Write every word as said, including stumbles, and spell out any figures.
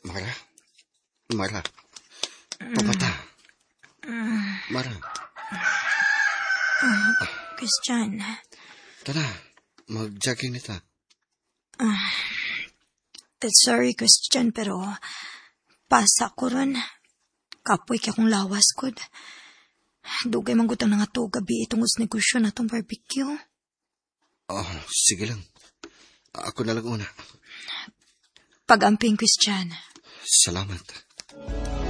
Mara? Mara? Papata? Mara? Uh, Christian. Tara, mag-jogging nita. Uh, sorry, Christian, pero pasa ko ron. Kapoy ka kong lawas ko. Dugay manggutang na nga to gabi itong us negosyo na itong barbecue. Oh, sige lang. Ako na lang una. Pag-amping, Christian. Salamat.